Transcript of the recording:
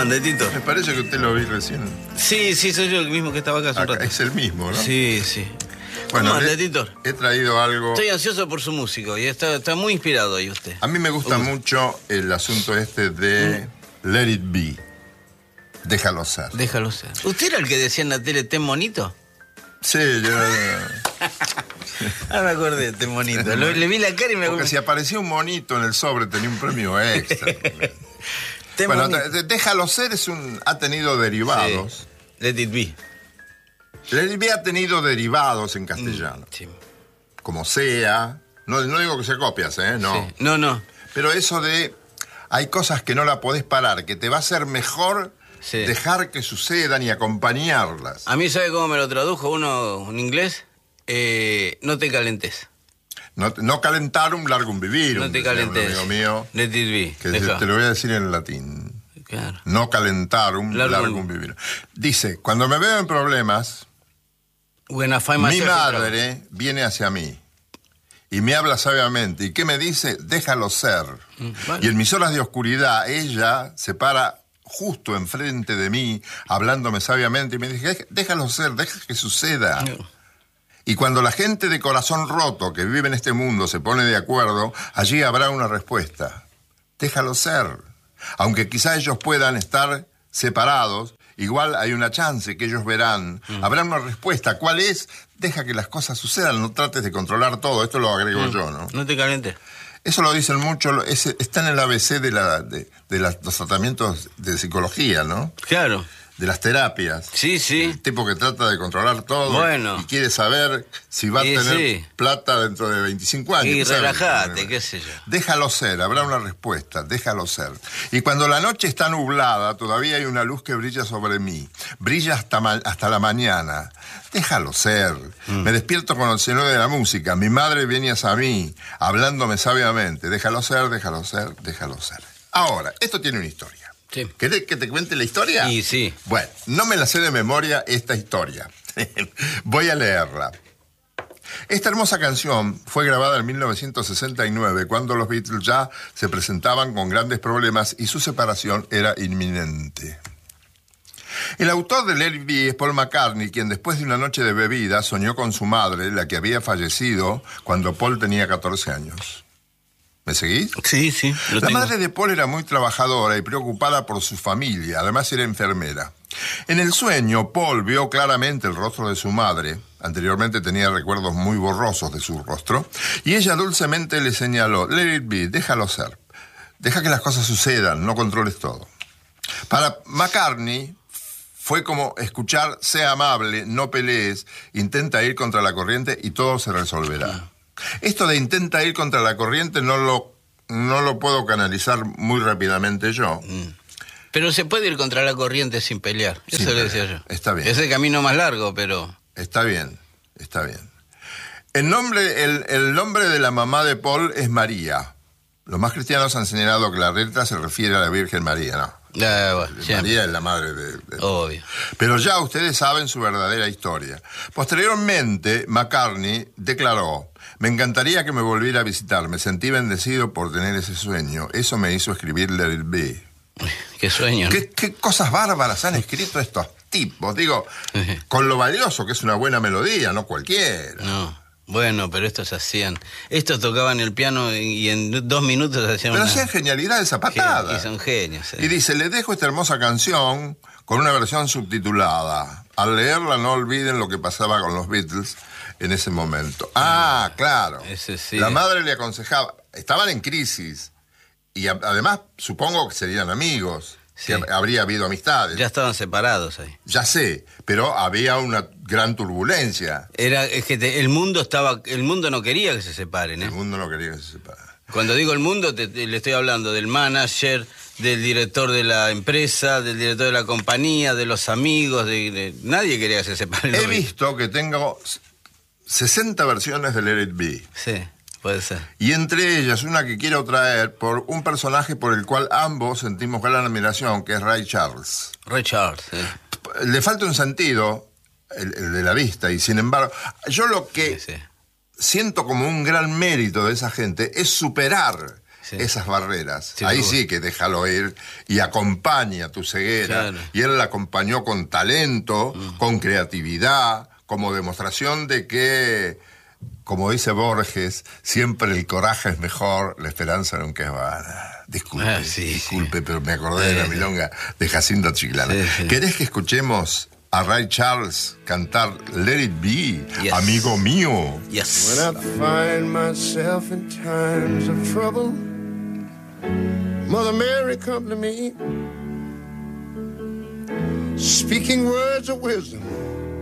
anda, Tito? Me parece que usted lo vi recién. Sí, soy yo el mismo que estaba acá hace un rato. Es el mismo, ¿no? Sí. Bueno, ¿Cómo anda, Tito? he traído algo... Estoy ansioso por su músico y está muy inspirado ahí usted. A mí me gusta mucho el asunto de Let It Be. Déjalo ser. Déjalo ser. ¿Usted era el que decía en la tele, ten monito? Sí, yo... Me acordé, ten monito. Le vi la cara y me Porque si aparecía un monito en el sobre tenía un premio extra. Bueno, Déjalo ser ha tenido derivados. Sí. Let It Be. Let It Be ha tenido derivados en castellano. Sí. Como sea. No digo que se copias, no. Sí. No. Pero eso de... Hay cosas que no la podés parar, que te va a ser mejor dejar que sucedan y acompañarlas. A mí, ¿sabe cómo me lo tradujo uno en inglés? No te calentes. No calentarum largum vivirum. No te calentes. Amigo mío. Let it be. Que te lo voy a decir en latín. Claro. No calentarum largum vivirum. Dice, cuando me veo en problemas, mi madre viene hacia mí y me habla sabiamente. ¿Y qué me dice? Déjalo ser. Vale. Y en mis horas de oscuridad, ella se para justo enfrente de mí, hablándome sabiamente, y me dice, déjalo ser, deja que suceda. No. Y cuando la gente de corazón roto que vive en este mundo se pone de acuerdo, allí habrá una respuesta. Déjalo ser. Aunque quizá ellos puedan estar separados, igual hay una chance que ellos verán. Habrá una respuesta. ¿Cuál es? Deja que las cosas sucedan, no trates de controlar todo. Esto lo agrego yo, ¿no? No te calientes. Eso lo dicen mucho, está en el ABC de los tratamientos de psicología, ¿no? Claro. De las terapias. Sí. El tipo que trata de controlar todo y quiere saber si va a tener plata dentro de 25 años. Y relájate, qué sé yo. Déjalo ser, habrá una respuesta, déjalo ser. Y cuando la noche está nublada, todavía hay una luz que brilla sobre mí. Brilla hasta la mañana. Déjalo ser. Me despierto con el sonido de la música. Mi madre viene hacia mí, hablándome sabiamente. Déjalo ser, déjalo ser, déjalo ser. Ahora, esto tiene una historia. Sí. ¿Querés que te cuente la historia? Sí. Bueno, no me la sé de memoria esta historia. Voy a leerla. Esta hermosa canción fue grabada en 1969, cuando los Beatles ya se presentaban con grandes problemas y su separación era inminente. El autor de Let It Be es Paul McCartney, quien después de una noche de bebida soñó con su madre, la que había fallecido cuando Paul tenía 14 años. ¿Me seguís? Sí. La madre de Paul era muy trabajadora y preocupada por su familia, además era enfermera. En el sueño, Paul vio claramente el rostro de su madre. Anteriormente tenía recuerdos muy borrosos de su rostro. Y ella dulcemente le señaló, Let it be, déjalo ser. Deja que las cosas sucedan, no controles todo. Para McCartney fue como escuchar, sé amable, no pelees, intenta ir contra la corriente y todo se resolverá. Esto de intenta ir contra la corriente no lo puedo canalizar muy rápidamente yo. Pero se puede ir contra la corriente sin pelear. Eso le decía yo. Está bien. Es el camino más largo, pero... Está bien. El nombre de la mamá de Paul es María. Los más cristianos han señalado que la letra se refiere a la Virgen María, ¿no? María es la madre de... Obvio. Pero ya ustedes saben su verdadera historia. Posteriormente, McCartney declaró, me encantaría que me volviera a visitar. Me sentí bendecido por tener ese sueño. Eso me hizo escribir Let It Be. Qué sueño, ¿no? ¿Qué cosas bárbaras han escrito estos tipos? Digo, con lo valioso que es una buena melodía, no cualquiera. No. Bueno, pero estos tocaban el piano y en 2 minutos hacían Pero hacían genialidades zapatadas. Y son genios. Y dice, les dejo esta hermosa canción con una versión subtitulada. Al leerla no olviden lo que pasaba con los Beatles en ese momento. Claro. Ese sí. La madre le aconsejaba, estaban en crisis y además supongo que serían amigos. Sí. Que habría habido amistades. Ya estaban separados ahí. Ya sé, pero había una gran turbulencia. Es que el mundo no quería que se separen, ¿eh? El mundo no quería que se separen. Cuando digo el mundo, le estoy hablando del manager, del director de la empresa, del director de la compañía, de los amigos, nadie quería que se separen. He visto que tengo 60 versiones de Let It Be. Sí. Puede ser. Y entre ellas una que quiero traer por un personaje por el cual ambos sentimos gran admiración, que es Ray Charles. Ray Charles, Le falta un sentido, el de la vista, y sin embargo, yo lo que siento como un gran mérito de esa gente es superar Sí. esas barreras. Sí, Ahí seguro. sí que déjalo ir y acompaña tu ceguera. Claro. Y él la acompañó con talento, con creatividad, como demostración de que, como dice Borges, siempre el coraje es mejor, la esperanza nunca es vana. Disculpe, Sí, disculpe, sí. pero me acordé de la Sí, sí. milonga de Jacinto Chiclana. Sí, sí. ¿Querés que escuchemos a Ray Charles cantar Let It Be, Yes. amigo mío? Yes. When I find myself in times of trouble, Mother Mary come to me, speaking words of wisdom